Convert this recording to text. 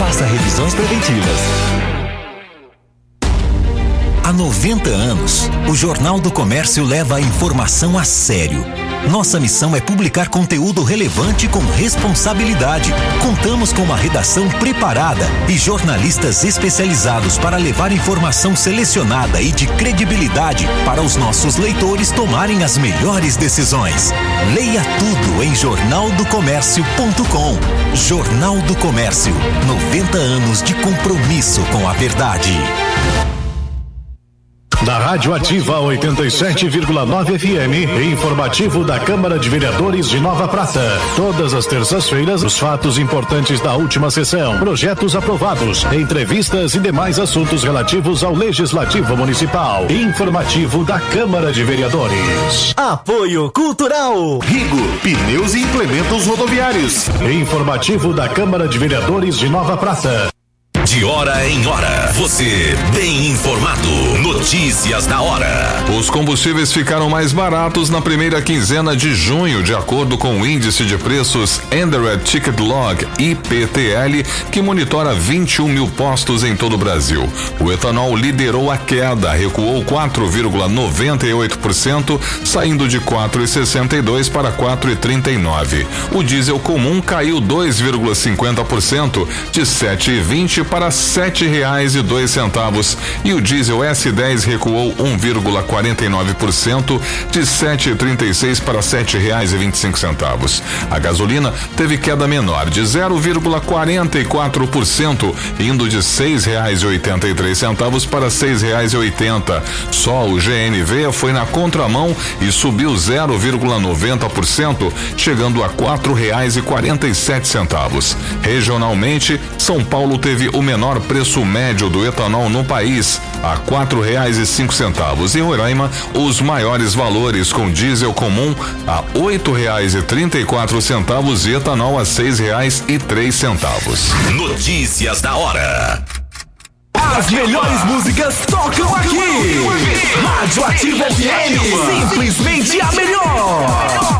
Faça revisões preventivas. Há 90 anos, o Jornal do Comércio leva a informação a sério. Nossa missão é publicar conteúdo relevante com responsabilidade. Contamos com uma redação preparada e jornalistas especializados para levar informação selecionada e de credibilidade para os nossos leitores tomarem as melhores decisões. Leia tudo em jornaldocomércio.com. Jornal do Comércio, 90 anos de compromisso com a verdade. Da Rádio Ativa 87,9 FM, informativo da Câmara de Vereadores de Nova Prata. Todas as terças-feiras, os fatos importantes da última sessão, projetos aprovados, entrevistas e demais assuntos relativos ao Legislativo Municipal. Informativo da Câmara de Vereadores. Apoio Cultural. Rigo, pneus e implementos rodoviários. Informativo da Câmara de Vereadores de Nova Prata. De hora em hora, você bem informado. Notícias da hora. Os combustíveis ficaram mais baratos na primeira quinzena de junho, de acordo com o índice de preços Indirect Ticket Log, IPTL, que monitora 21 mil postos em todo o Brasil. O etanol liderou a queda, recuou 4,98%, saindo de 4,62 para 4,39. O diesel comum caiu 2,50%, de 7,20 para R$7,02, e o diesel S10 recuou 1,49%, de 7,36 para R$7,25. A gasolina teve queda menor, de 0,44%, indo de R$6,83 para R$6,80. Só o GNV foi na contramão e subiu 0,90%, chegando a R$4,47. Regionalmente, São Paulo teve o menor preço médio do etanol no país, a R$4,05, e Roraima os maiores valores, com diesel comum a R$8,34 e etanol a R$6,03. Notícias da hora. As melhores músicas tocam aqui. Rádio Ativa FM, simplesmente a melhor.